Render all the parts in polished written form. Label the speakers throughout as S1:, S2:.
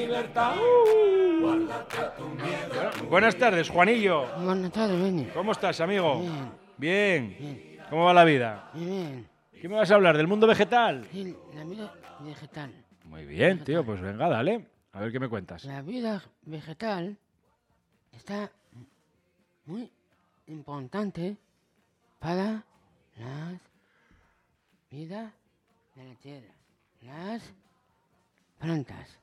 S1: Buenas tardes, Juanillo.
S2: Buenas tardes, Benny.
S1: ¿Cómo estás, amigo?
S2: Bien.
S1: Bien. ¿Cómo va la vida?
S2: Bien.
S1: ¿Qué me vas a hablar? ¿Del mundo vegetal?
S2: Sí, la vida vegetal.
S1: Muy bien, tío. Pues venga, dale. A ver qué me cuentas.
S2: La vida vegetal está muy importante para la vida de la tierra. Las plantas.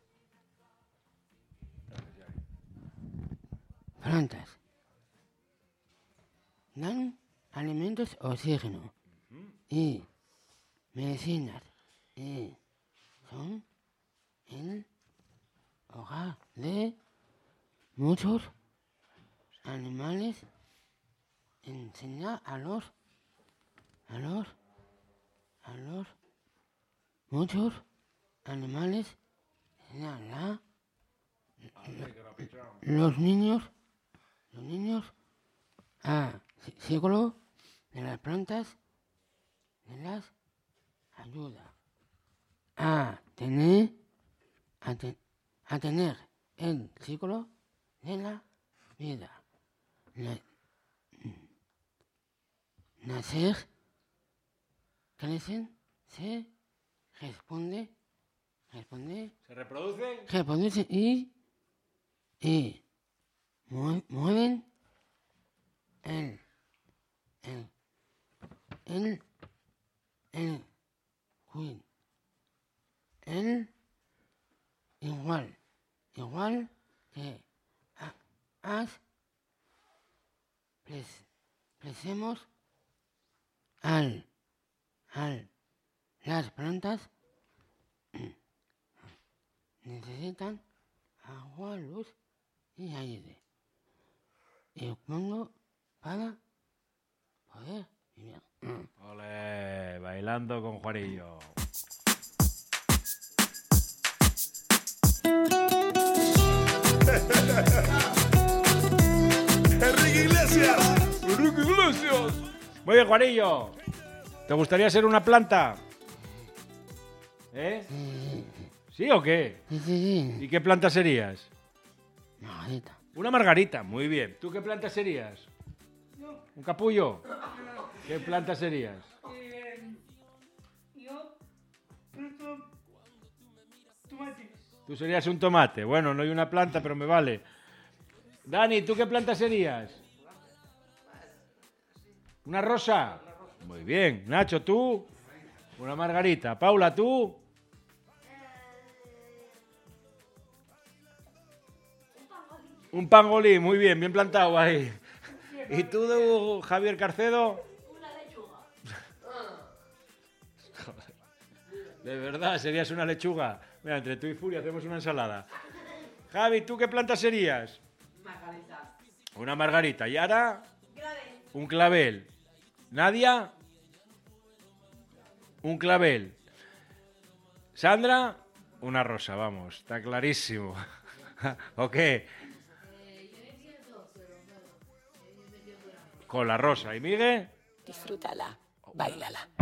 S2: Plantas dan alimentos, oxígeno y medicinas y son el hogar de muchos animales. Enseñar a los muchos animales, enseñar a los niños a ciclo de las plantas, les ayuda a tener el ciclo de la vida. Nacer, crecen, se responde,
S1: ¿Se reproducen?
S2: reproducen y mueven el igual que crecemos las plantas necesitan agua, luz y aire. Y pongo para poder vivir.
S1: Ole, bailando con Juanillo.
S3: Enrique Iglesias.
S1: ¡Enrique Iglesias! Muy bien, Juanillo. ¿Te gustaría ser una planta? ¿Eh? ¿Sí o qué?
S2: Sí.
S1: ¿Y qué planta serías?
S2: Margarita.
S1: Una margarita, muy bien. ¿Tú qué planta serías? ¿Un capullo? ¿Qué planta serías?
S4: Yo planto tomates.
S1: Tú serías un tomate. Bueno, no hay una planta, pero me vale. Dani, ¿tú qué planta serías? ¿Una rosa? Muy bien. Nacho, ¿tú? Una margarita. Paula, ¿tú? Un pangolín, muy bien, bien plantado ahí. ¿Y tú, Javier Carcedo?
S4: Una lechuga.
S1: De verdad, serías una lechuga. Mira, entre tú y Furia hacemos una ensalada. Javi, ¿tú qué planta serías?
S4: Margarita.
S1: Una margarita. ¿Y ahora?
S4: Clavel.
S1: Un clavel. ¿Nadia? Un clavel. ¿Sandra? Una rosa, vamos. Está clarísimo. ¿O qué? Con la rosa. ¿Y Miguel?
S5: Disfrútala, báilala.